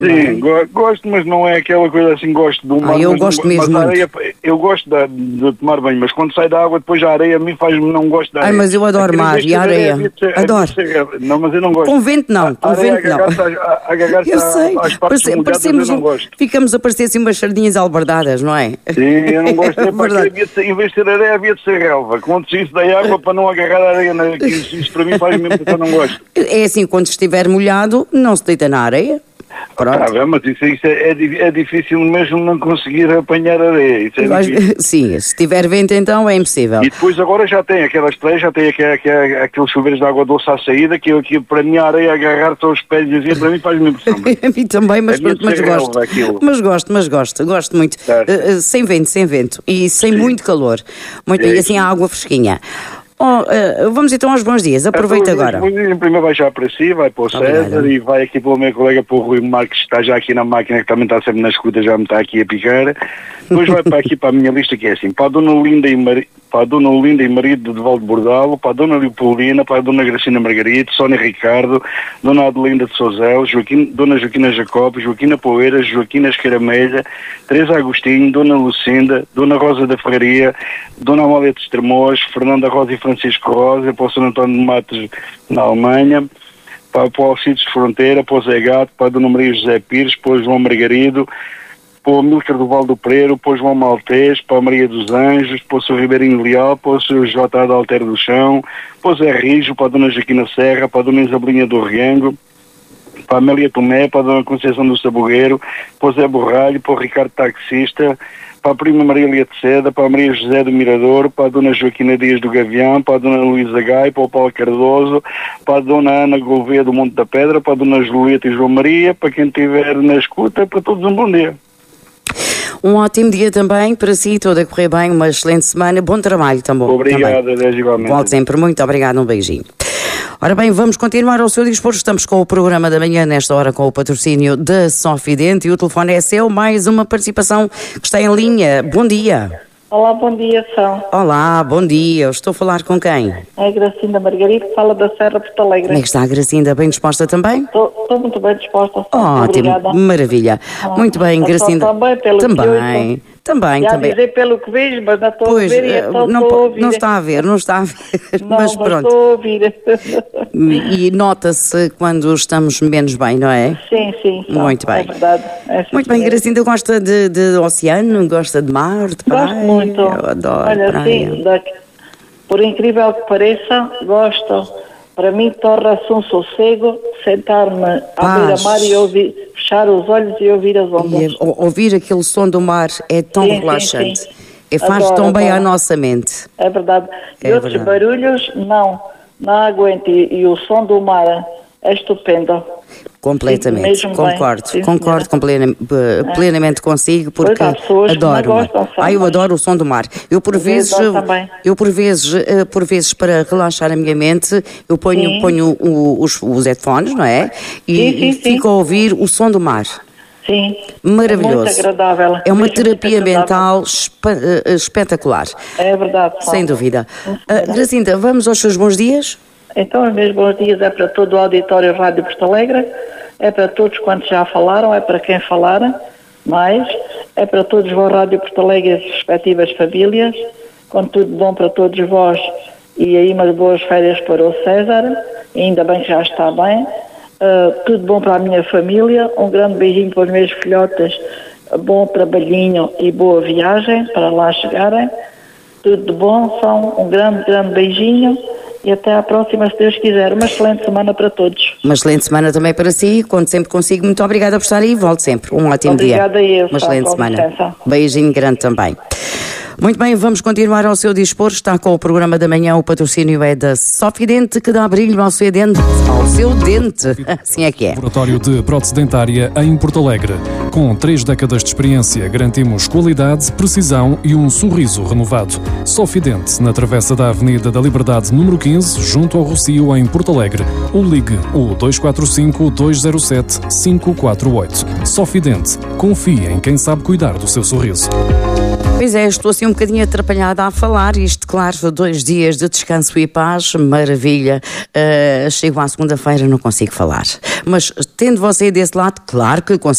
Sim, gosto, mas não é aquela coisa assim, gosto do mar. Eu gosto mesmo muito. Areia, eu gosto de tomar banho, mas quando sai da água, depois a areia a mim não gosto da areia. Mas eu adoro mar e a areia. Adoro. Não, mas eu não gosto. Convento não. Eu sei. Parecemos, ficamos a parecer assim umas sardinhas albardadas, não é? Sim, eu não gosto. Em vez de ser areia, havia de ser relva. Quando se isso da água para não agarrar a areia, isso para mim faz mesmo que eu não gosto. É assim, quando estiver molhado, não se deita na areia. Mas isso é difícil mesmo não conseguir apanhar areia. Sim, se tiver vento então é impossível. E depois agora já tem aquelas praias, já tem aqueles chuveiros de água doce à saída, que para mim a areia agarrar-te aos pés e assim, para mim faz-me impressão. A mim também, mas gosto muito. Sem vento e sem muito calor. E assim a água fresquinha. Vamos então aos bons dias, aproveita agora. Primeiro vai já para si, vai para o César e vai aqui para o meu colega, para o Rui Marques, que está já aqui na máquina, que também está sempre na escuta, já me está aqui a picar. Depois vai para aqui para a minha lista, que é assim, para a Dona Olinda e marido de Valde Bordalo, para a Dona Leopoldina, para a Dona Gracina Margarida, Sónia Ricardo, Dona Adelinda de Souzel, Dona Joaquina Jacob, Joaquina Poeiras, Joaquina Escaramelha, Teresa Agostinho, Dona Lucinda, Dona Rosa da Ferraria, Dona Amália de Estremoz, Fernanda Rosa e Francisco Rosa, para o Sr. António de Matos na Alemanha, para o Alcides de Fronteira, para o Zé Gato, para a Dona Maria José Pires, para o João Margarido, para o Milcar do Val do Pereiro, para o João Maltês, para a Maria dos Anjos, para o Sr. Ribeirinho Leal, para o Sr. J. da Alter do Chão, para o Zé Rijo, para a Dona Joaquina Serra, para a Dona Isabelinha do Riango, para a Amélia Tomé, para a Dona Conceição do Sabugueiro, para o Zé Borralho, para o Ricardo Taxista, para a prima Maria Lia de Seda, para a Maria José do Mirador, para a Dona Joaquina Dias do Gavião, para a Dona Luísa Gai, para o Paulo Cardoso, para a Dona Ana Gouveia do Monte da Pedra, para a Dona Julieta e João Maria, para quem estiver na escuta, para todos um bom dia. Um ótimo dia também para si, tudo a correr bem, uma excelente semana, bom trabalho também. Obrigado, Deus igualmente. Volte sempre, muito obrigado, um beijinho. Ora bem, vamos continuar ao seu dispor. Estamos com o programa da manhã, nesta hora com o patrocínio da Sofidente, e o telefone é seu, mais uma participação que está em linha. Bom dia. Olá, bom dia, São. Olá, bom dia. Eu estou a falar com quem? É a Gracinda Margarida, que fala da Serra Porto Alegre. Como é que está a Gracinda? Bem disposta também? Estou muito bem disposta. Ótimo, obrigada. Maravilha. Muito bem, Gracinda. Também, pelo que ouço. Também. dizer pelo que vejo, mas não estou a ver e então estou a ouvir. Não está a ver. Não, mas pronto. Estou a ouvir. E nota-se quando estamos menos bem, não é? Sim. Muito bem. É verdade. Muito bem, Gracinda, gosta de oceano? Gosta de mar? De praia? Gosto muito. Eu adoro praia. Sim, por incrível que pareça, gosto. Para mim, torna-se um sossego sentar-me à beira-mar e fechar os olhos e ouvir as ondas. Ouvir aquele som do mar é tão relaxante. Sim. E faz tão bem à nossa mente. É verdade. E outros barulhos, não aguento. E o som do mar é estupendo. Completamente, concordo plenamente consigo, porque adoro. Eu adoro o som do mar. Eu por vezes para relaxar a minha mente, eu ponho os headphones, não é? E fico a ouvir o som do mar. Sim. Maravilhoso. É muito agradável. É uma terapia mental espetacular. É verdade. Sem dúvida. Gracinda, vamos aos seus bons dias? Então, os meus bons dias é para todo o auditório Rádio Porto Alegre, é para todos quantos já falaram, é para quem falar mais, é para todos vós Rádio Porto Alegre e as respectivas famílias, com tudo bom para todos vós e aí umas boas férias para o César, ainda bem que já está bem, tudo bom para a minha família, um grande beijinho para os meus filhotes, bom trabalhinho e boa viagem para lá chegarem, tudo de bom, são um grande beijinho. E até à próxima, se Deus quiser. Uma excelente semana para todos. Uma excelente semana também para si. Conto sempre consigo. Muito obrigada por estar aí. Volte sempre. Um ótimo dia. Obrigada eu. Uma excelente semana. Licença. Beijinho grande também. Muito bem, vamos continuar ao seu dispor. Está com o programa da manhã. O patrocínio é da Sofidente, que dá brilho ao seu dente. Assim é que é. Laboratório de prótese dentária em Porto Alegre. Com 3 décadas de experiência, garantimos qualidade, precisão e um sorriso renovado. Sofidente, na travessa da Avenida da Liberdade, número 15, junto ao Rocio, em Porto Alegre. Ou ligue o 245-207-548. Sofidente. Confie em quem sabe cuidar do seu sorriso. Pois é, estou assim um bocadinho atrapalhada a falar. Isto, claro, 2 dias de descanso e paz, maravilha. Chego à segunda-feira, não consigo falar. Mas tendo você desse lado, claro que consigo.